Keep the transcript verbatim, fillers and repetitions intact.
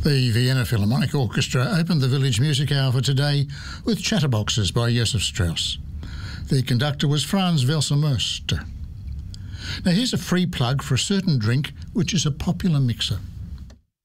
The Vienna Philharmonic Orchestra opened the Village Music Hour for today with Chatterboxes by Josef Strauss. The conductor was Franz Welser-Möst. Now here's a free plug for a certain drink which is a popular mixer.